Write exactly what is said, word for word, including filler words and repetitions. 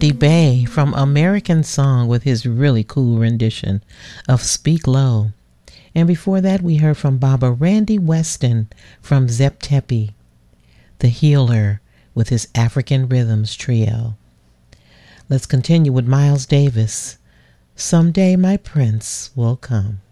Wesley Bay from American Song with his really cool rendition of Speak Low. And before that, we heard from Baba Randy Weston from Zep Tepi, The Healer with his African Rhythms Trio. Let's continue with Miles Davis. Someday My Prince Will Come.